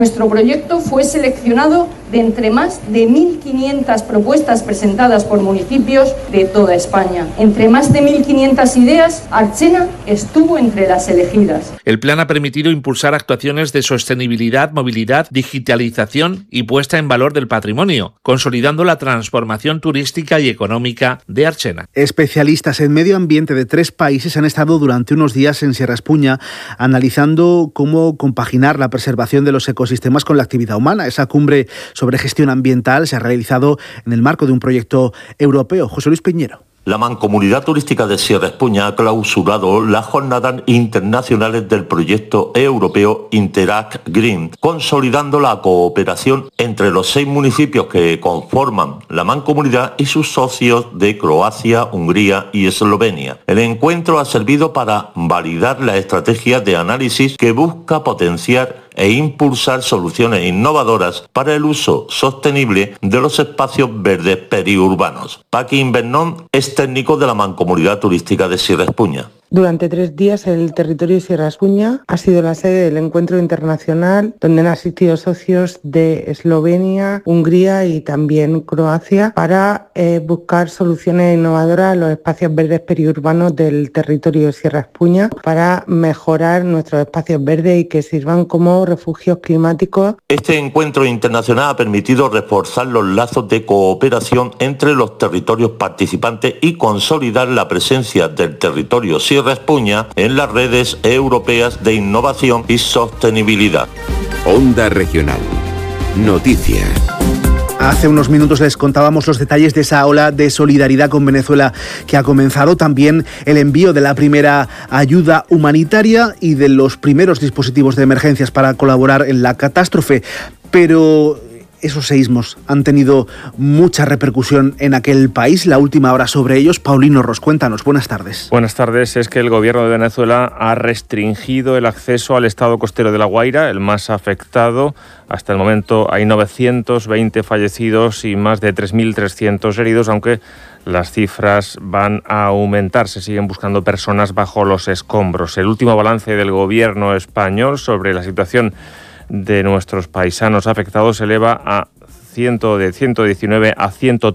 Nuestro proyecto fue seleccionado de entre más de 1.500 propuestas presentadas por municipios de toda España. Entre más de 1.500 ideas, Archena estuvo entre las elegidas. El plan ha permitido impulsar actuaciones de sostenibilidad, movilidad, digitalización y puesta en valor del patrimonio, consolidando la transformación turística y económica de Archena. Especialistas en medio ambiente de 3 países han estado durante unos días en Sierra Espuña analizando cómo compaginar la preservación de los ecosistemas con la actividad humana. Esa cumbre sobre gestión ambiental se ha realizado en el marco de un proyecto europeo. José Luis Piñero. La Mancomunidad Turística de Sierra Espuña ha clausurado las jornadas internacionales del proyecto europeo Interact Green, consolidando la cooperación entre los 6 municipios que conforman la mancomunidad y sus socios de Croacia, Hungría y Eslovenia. El encuentro ha servido para validar la estrategia de análisis que busca potenciar e impulsar soluciones innovadoras para el uso sostenible de los espacios verdes periurbanos. Paqui Invernón es técnico de la Mancomunidad Turística de Sierra Espuña. Durante 3 días el territorio de Sierra Espuña ha sido la sede del encuentro internacional donde han asistido socios de Eslovenia, Hungría y también Croacia para buscar soluciones innovadoras a los espacios verdes periurbanos del territorio de Sierra Espuña para mejorar nuestros espacios verdes y que sirvan como refugios climáticos. Este encuentro internacional ha permitido reforzar los lazos de cooperación entre los territorios participantes y consolidar la presencia del territorio Sierra Espuña en las redes europeas de innovación y sostenibilidad. Onda Regional. Noticias. Hace unos minutos les contábamos los detalles de esa ola de solidaridad con Venezuela que ha comenzado, también el envío de la primera ayuda humanitaria y de los primeros dispositivos de emergencias para colaborar en la catástrofe. Pero esos seísmos han tenido mucha repercusión en aquel país. La última hora sobre ellos, Paulino Ros, cuéntanos. Buenas tardes. Buenas tardes. Es que el gobierno de Venezuela ha restringido el acceso al estado costero de La Guaira, el más afectado. Hasta el momento hay 920 fallecidos y más de 3.300 heridos, aunque las cifras van a aumentar. Se siguen buscando personas bajo los escombros. El último balance del gobierno español sobre la situación de nuestros paisanos afectados se eleva de 119 a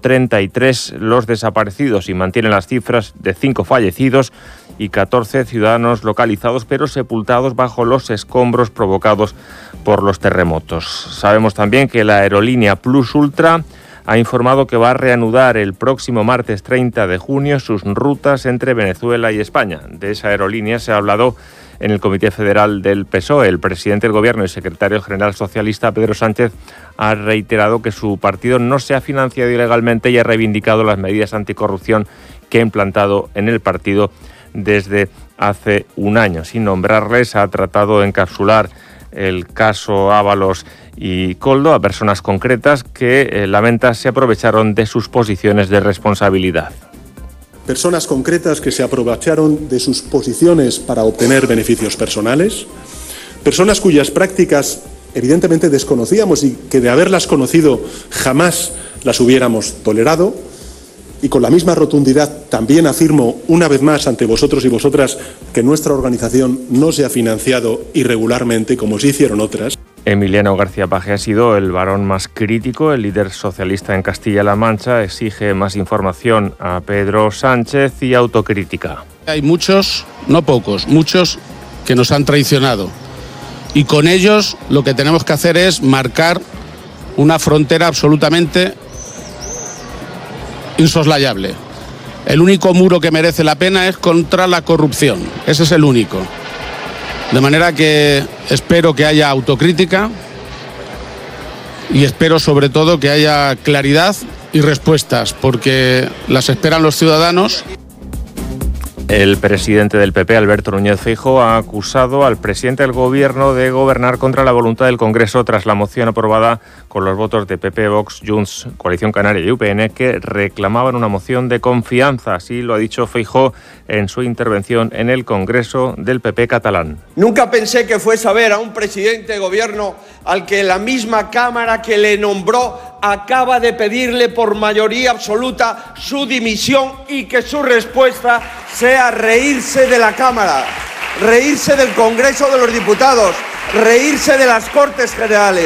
133 los desaparecidos y mantiene las cifras de 5 fallecidos y 14 ciudadanos localizados pero sepultados bajo los escombros provocados por los terremotos. Sabemos también que la aerolínea Plus Ultra ha informado que va a reanudar el próximo martes 30 de junio sus rutas entre Venezuela y España. De esa aerolínea se ha hablado en el Comité Federal del PSOE. El presidente del Gobierno y secretario general socialista, Pedro Sánchez, ha reiterado que su partido no se ha financiado ilegalmente y ha reivindicado las medidas anticorrupción que ha implantado en el partido desde hace un año. Sin nombrarles, ha tratado de encapsular el caso Ábalos y Koldo a personas concretas que lamenta se aprovecharon de sus posiciones de responsabilidad. Personas concretas que se aprovecharon de sus posiciones para obtener beneficios personales, personas cuyas prácticas evidentemente desconocíamos y que de haberlas conocido jamás las hubiéramos tolerado, y con la misma rotundidad también afirmo una vez más ante vosotros y vosotras que nuestra organización no se ha financiado irregularmente como sí hicieron otras. Emiliano García Paje ha sido el varón más crítico. El líder socialista en Castilla-La Mancha exige más información a Pedro Sánchez y autocrítica. Hay muchos, no pocos, muchos que nos han traicionado. Y con ellos lo que tenemos que hacer es marcar una frontera absolutamente insoslayable. El único muro que merece la pena es contra la corrupción. Ese es el único. De manera que espero que haya autocrítica y espero sobre todo que haya claridad y respuestas, porque las esperan los ciudadanos. El presidente del PP, Alberto Núñez Feijóo, ha acusado al presidente del Gobierno de gobernar contra la voluntad del Congreso tras la moción aprobada con los votos de PP, Vox, Junts, Coalición Canaria y UPN, que reclamaban una moción de confianza. Así lo ha dicho Feijóo en su intervención en el Congreso del PP catalán. Nunca pensé que fuese a ver a un presidente de Gobierno al que la misma Cámara que le nombró acaba de pedirle por mayoría absoluta su dimisión y que su respuesta sea reírse de la Cámara, reírse del Congreso de los Diputados, reírse de las Cortes Generales.